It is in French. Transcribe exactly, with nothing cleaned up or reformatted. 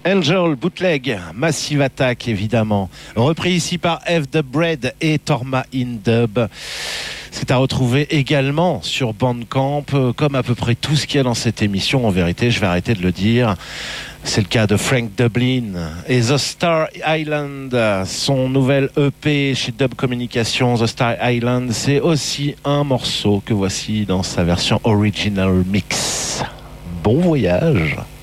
Angel, bootleg, Massive Attack évidemment, repris ici par F The Bread et Torma in Dub. C'est à retrouver également sur Bandcamp, comme à peu près tout ce qu'il y a dans cette émission. En vérité, je vais arrêter de le dire. C'est le cas de Frank Dublin et The Star Island, son nouvel E P chez Dub Communications. The Star Island, c'est aussi un morceau que voici dans sa version original mix. Bon voyage.